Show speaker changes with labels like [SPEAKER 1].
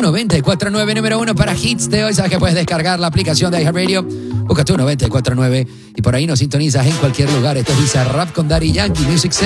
[SPEAKER 1] 94.9, número 1 para hits de hoy. Sabes que puedes descargar la aplicación de iHeartRadio. Busca tu 94.9 y por ahí nos sintonizas en cualquier lugar. Esto es Bizarrap con Daddy Yankee Music.